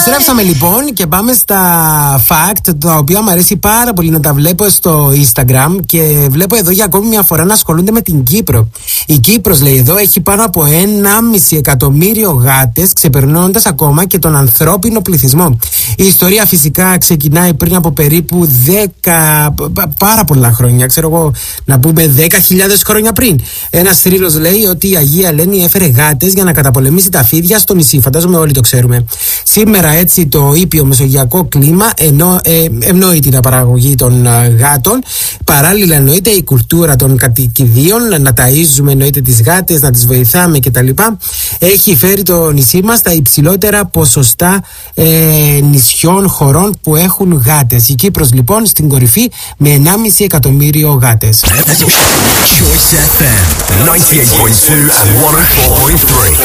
Επιστρέψαμε λοιπόν και πάμε στα fact, τα οποία μου αρέσει πάρα πολύ να τα βλέπω στο Instagram και βλέπω εδώ για ακόμη μια φορά να ασχολούνται με την Κύπρο. Η Κύπρος, λέει εδώ, έχει πάνω από 1,5 εκατομμύριο γάτες, ξεπερνώντας ακόμα και τον ανθρώπινο πληθυσμό. Η ιστορία φυσικά ξεκινάει πριν από περίπου 10, πάρα πολλά χρόνια, ξέρω εγώ, να πούμε 10.000 χρόνια πριν. Ένας θρύλος λέει ότι η Αγία Ελένη έφερε γάτες για να καταπολεμήσει τα φίδια στο νησί. Φαντάζομαι όλοι το ξέρουμε. Σήμερα έτσι το ήπιο μεσογειακό κλίμα ευνοεί την παραγωγή των γάτων. Παράλληλα εννοείται η κουλτούρα των κατοικιδίων, να ταΐζουμε εννοείται τις γάτες, να τις βοηθάμε κτλ. Έχει φέρει το νησί μας τα υψηλότερα ποσοστά νησιών, χωρών που έχουν γάτες. Η Κύπρος λοιπόν στην κορυφή με 1,5 εκατομμύριο γάτες. Choice FM 98.2 and 104.3.